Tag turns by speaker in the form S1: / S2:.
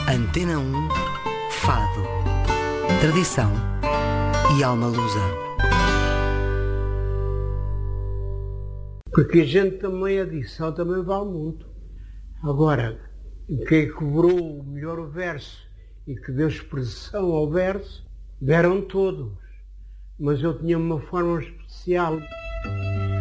S1: Antena 1, Fado. Tradição e alma lusa.
S2: Porque a gente também, a edição também vale muito. Agora, quem cobrou o melhor verso e que deu expressão ao verso, deram todos. Mas eu tinha uma forma especial.